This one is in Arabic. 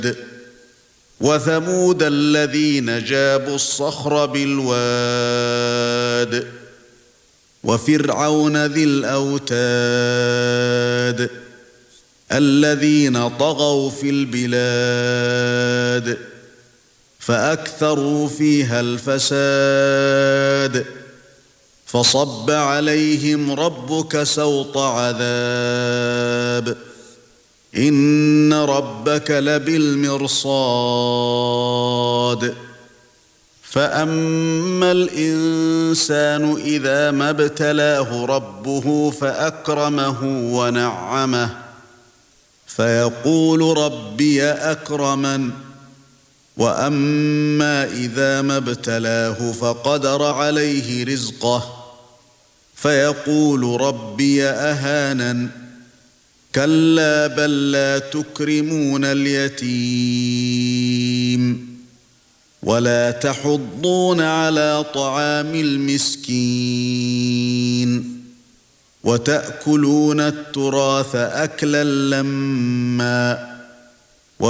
وثمود الذين جابوا الصخر بالواد وفرعون ذي الأوتاد الذين طغوا في البلاد فأكثروا فيها الفساد فصب عليهم ربك سوط عذاب إن ربك لبالمرصاد فأما الإنسان إذا ما ابتلاه ربه فأكرمه ونعمه فيقول ربي أكرمن وأما إذا ما ابتلاه فقدر عليه رزقه فيقول ربي أهانن كلا بل لا تكرمون اليتيم ولا تحضون على طعام المسكين وتأكلون التراث أكلا لمّا